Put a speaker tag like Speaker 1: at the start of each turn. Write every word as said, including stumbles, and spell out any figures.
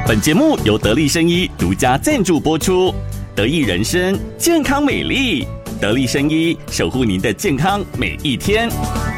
Speaker 1: 本节目由得力生医独家赞助播出，得益人生健康美丽，得力生医守护您的健康每一天。